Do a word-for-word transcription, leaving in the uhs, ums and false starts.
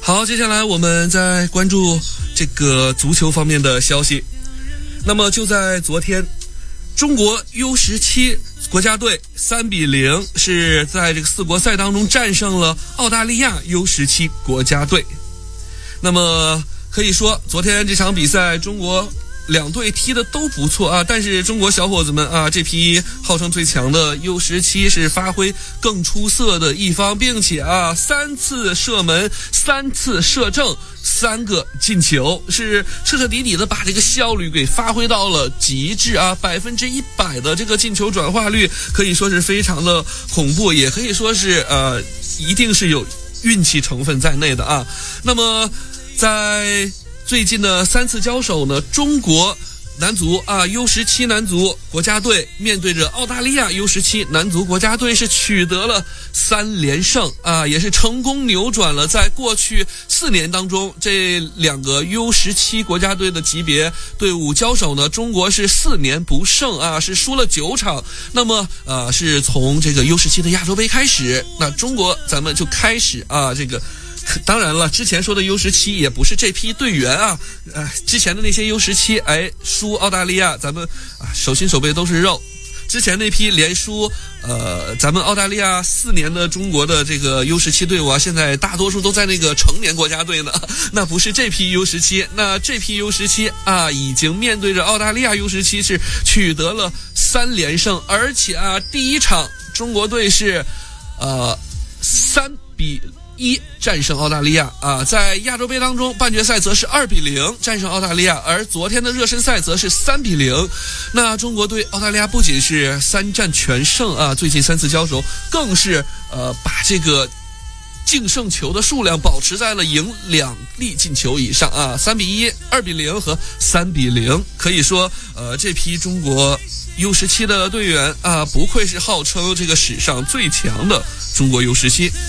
好，接下来我们再关注这个足球方面的消息。那么就在昨天，中国 U 十七 国家队三比零是在这个四国赛当中战胜了澳大利亚 U 十七 国家队。那么可以说，昨天这场比赛中国两队踢的都不错啊，但是中国小伙子们啊，这批号称最强的 U 十七 是发挥更出色的一方，并且啊，三次射门，三次射正，三个进球，是彻彻底底的把这个效率给发挥到了极致啊，百分之一百的这个进球转化率，可以说是非常的恐怖，也可以说是呃，一定是有运气成分在内的啊。那么在最近的三次交手呢，中国男足啊 U 十七 男足国家队面对着澳大利亚 U 十七 男足国家队是取得了三连胜啊，也是成功扭转了在过去四年当中这两个 U 十七 国家队的级别队伍交手呢，中国是四年不胜啊，是输了九场。那么呃，是从这个 U 十七 的亚洲杯开始，那中国咱们就开始啊这个。当然了，之前说的 U 十七 也不是这批队员啊，呃，之前的那些 U 十七，哎，输澳大利亚，咱们啊手心手背都是肉。之前那批连输，呃，咱们澳大利亚四年的中国的这个 U 十七 队伍啊，现在大多数都在那个成年国家队呢，那不是这批 U 十七，那这批 U 十七 啊，已经面对着澳大利亚 U 十七 是取得了三连胜，而且啊，第一场中国队是，呃，三比。一战胜澳大利亚啊，在亚洲杯当中半决赛则是二比零战胜澳大利亚，而昨天的热身赛则是三比零。那中国对澳大利亚不仅是三战全胜啊，最近三次交手更是呃把这个净胜球的数量保持在了赢两粒进球以上啊，三比一、二比零和三比零，可以说呃这批中国 U 十七 的队员啊，不愧是号称这个史上最强的中国 U 十七。